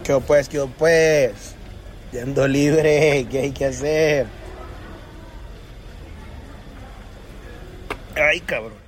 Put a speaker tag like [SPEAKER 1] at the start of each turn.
[SPEAKER 1] qué pues. Yendo libre, ¿qué hay que hacer? Ay, cabrón.